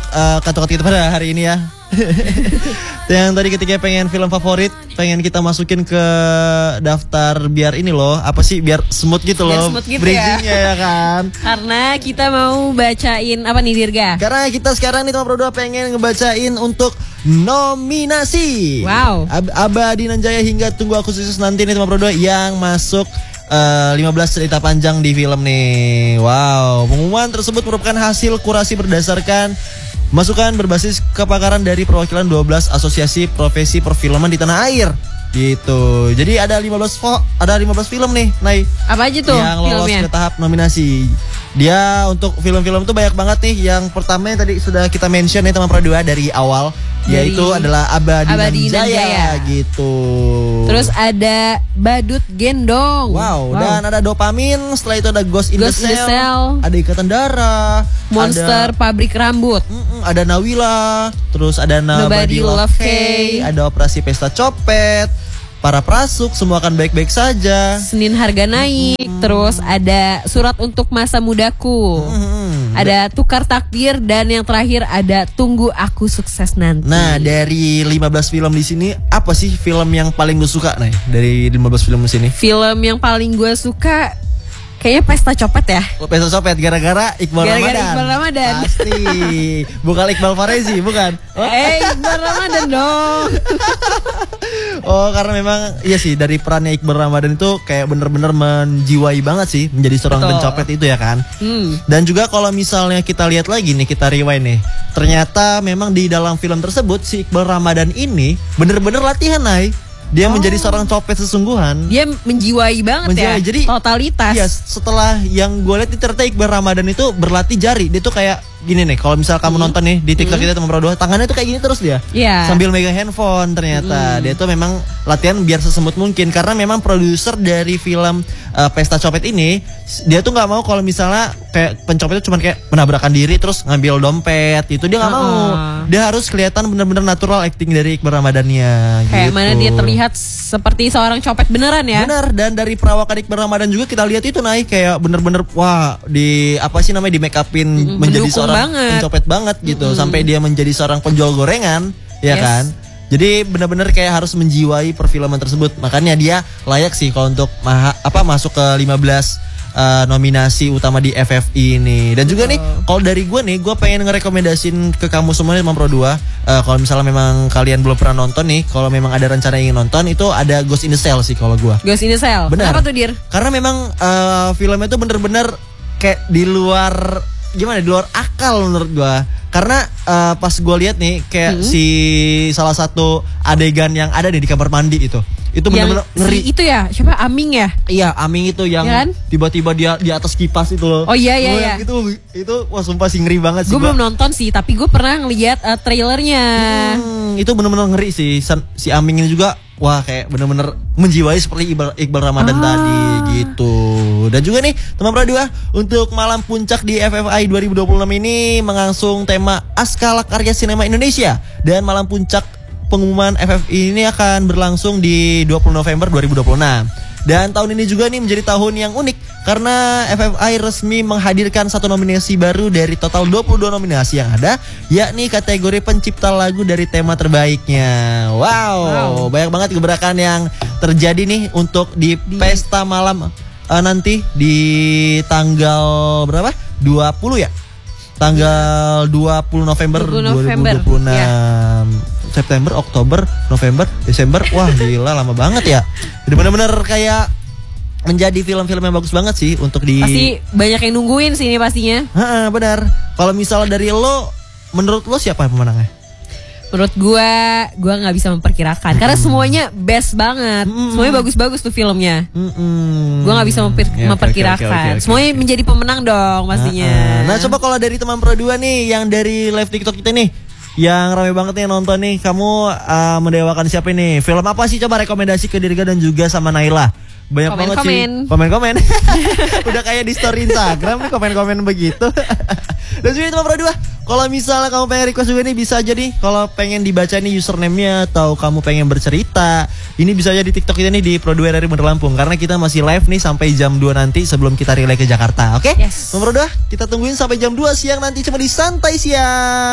kata-kata kita pada hari ini ya. Yang tadi ketika pengen film favorit, pengen kita masukin ke daftar biar ini loh, apa sih, biar smooth gitu biar loh, smooth gitu bridgingnya ya kan. Karena kita mau bacain apa nih Dirga? Karena kita sekarang nih teman Pro 2 pengen ngebacain untuk nominasi. Wow. Abadi nan Jaya hingga Tunggu Aku Sukses Nanti nih teman Pro 2 yang masuk 15 cerita panjang di film nih. Wow, pengumuman tersebut merupakan hasil kurasi berdasarkan masukan berbasis kepakaran dari perwakilan 12 asosiasi profesi perfilman di tanah air. Gitu. Jadi ada 15 film nih, Nay. Apa aja tuh yang lolos filmnya? ke tahap nominasi. Dia untuk film-film tuh banyak banget nih. Yang pertama yang tadi sudah kita mention nih teman Pro 2 dari awal, yaitu adalah Abadi nan Jaya gitu. Terus ada Badut Gendong. Wow. Dan ada Dopamin. Setelah itu ada Ghost in the Cell. Ada Ikatan Darah. Monster Pabrik Rambut. Ada Nawila. Terus ada Nobody Love Kay. Ada Operasi Pesta Copet. Para Prasuk, Semua Akan Baik-Baik Saja. Senin Harga Naik. Terus ada Surat Untuk Masa Mudaku. Ada Tukar Takdir. Dan yang terakhir ada Tunggu Aku Sukses Nanti. Nah, dari 15 film di sini, apa sih film yang paling lu suka, Nay? Dari 15 film di sini? Film yang paling gue suka kayaknya Pesta Copet ya. Pesta Copet gara-gara Iqbal Ramadan. Pasti. Bukan Iqbal Farezi, bukan? Iqbal Ramadan dong. Oh, karena memang iya sih, dari perannya Iqbal Ramadan itu kayak bener-bener menjiwai banget sih menjadi seorang pencopet itu ya kan. Dan juga kalau misalnya kita lihat lagi nih, kita rewind nih, ternyata memang di dalam film tersebut si Iqbal Ramadan ini bener-bener latihan, Nay. Dia menjadi seorang copet sesungguhan. Dia menjiwai banget ya. Jadi totalitas. Iya, setelah yang gue lihat ternyata Iqbal Ramadan itu berlatih jari. Dia tuh kayak gini nih, kalau misal kamu nonton nih di TikTok kita teman Pro 2, tangannya tuh kayak gini terus dia. Sambil megang handphone ternyata. Dia tuh memang latihan biar sesembut mungkin, karena memang produser dari film Pesta Copet ini, dia tuh nggak mau kalau misalnya kayak pencopet itu cuma kayak menabrakan diri terus ngambil dompet. Itu dia nggak mau. Dia harus kelihatan benar-benar natural acting dari Iqbal Ramadannya. Kayak gitu. mana dia terlihat seperti seorang copet beneran ya. Benar, dan dari perawakan Iqbal Ramadan juga kita lihat itu naik kayak bener-bener wah, di apa sih namanya, di make upin menjadi seorang pencopet banget gitu. Sampai dia menjadi seorang penjual gorengan, ya kan. Jadi benar-benar kayak harus menjiwai perfilman tersebut. Makanya dia layak sih kalau untuk masuk ke 15 nominasi utama di FFI ini. Dan juga nih, kalau dari gue nih, gue pengen ngerekomendasin ke kamu semuanya teman Pro 2. Kalau misalnya memang kalian belum pernah nonton nih, kalau memang ada rencana ingin nonton, itu ada Ghost in the Cell sih kalau gue. Ghost in the Cell. Benar. Kenapa tuh, Dir? Karena memang filmnya itu bener-bener kayak di luar akal menurut gue. Karena pas gue lihat nih kayak si salah satu adegan yang ada di kamar mandi itu benar-benar ngeri. Itu ya, siapa, Aming ya? Iya, Aming itu yang tiba-tiba dia di atas kipas itu loh. Oh iya. Itu wah sumpah sih ngeri banget sih. Gue belum nonton sih, tapi gue pernah ngeliat trailernya. Itu benar-benar ngeri sih. Si Aming ini juga wah kayak benar-benar menjiwai seperti Iqbal Ramadan tadi gitu. Dan juga nih teman Pro 2, untuk malam puncak di FFI 2026 ini mengangsung tema Askala Karya Sinema Indonesia. Dan malam puncak pengumuman FFI ini akan berlangsung di 20 November 2026. Dan tahun ini juga nih menjadi tahun yang unik karena FFI resmi menghadirkan satu nominasi baru dari total 22 nominasi yang ada, yakni kategori pencipta lagu dari tema terbaiknya. Wow. Banyak banget gebrakan yang terjadi nih untuk di pesta malam nanti di tanggal berapa? 20 ya? Tanggal 20 November 2026. September, Oktober, November, Desember. Wah gila, lama banget ya. Jadi benar-benar kayak menjadi film-film yang bagus banget sih untuk di. Pasti banyak yang nungguin sih ini pastinya. Benar. Kalau misalnya dari lo, menurut lo siapa pemenangnya? Menurut gue nggak bisa memperkirakan karena semuanya best banget. Semuanya bagus-bagus tuh filmnya. Gue nggak bisa memperkirakan. Semuanya menjadi pemenang dong pastinya. Nah coba kalau dari teman Pro 2 nih, yang dari live TikTok kita nih, yang ramai banget nih nonton nih, kamu mendewakan siapa nih? Film apa sih, coba rekomendasi ke Dirga dan juga sama Naila. Banyak banget sih komen. Udah kayak di story Instagram nih komen-komen begitu. Dan juga teman Pro 2, kalau misalnya kamu pengen request juga nih, bisa aja nih. Kalau pengen dibaca nih username-nya atau kamu pengen bercerita, ini bisa aja di TikTok kita nih di Pro 2 RRI Bener Lampung. Karena kita masih live nih sampai jam 2 nanti sebelum kita relay ke Jakarta. Oke? Teman Pro 2, kita tungguin sampai jam 2 siang nanti cuma di Santai Siang.